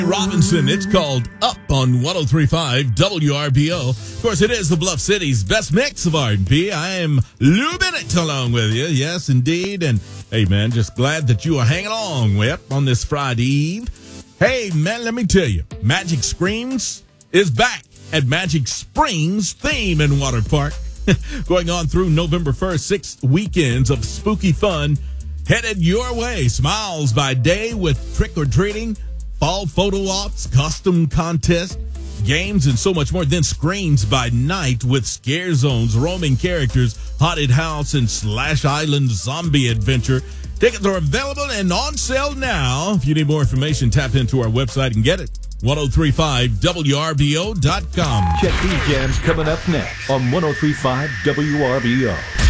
Robinson. It's called Up on 103.5 WRBO. Of course, it is the Bluff City's best mix of R&B. I am Lou Bennett along with you. Yes, indeed. And hey, man, just glad that you are hanging along with on this Friday Eve. Hey, man, let me tell you, Magic Screams is back at Magic Springs Theme and Water Park. Going on through November 1st, 6 weekends of spooky fun headed your way. Smiles by day with trick-or-treating, fall photo ops, custom contests, games, and so much more. Then Screams by night with scare zones, roaming characters, haunted house, and Slash Island zombie adventure. Tickets are available and on sale now. If you need more information, tap into our website and get it. 1035WRBO.com. Check these jams coming up next on 1035 WRBO.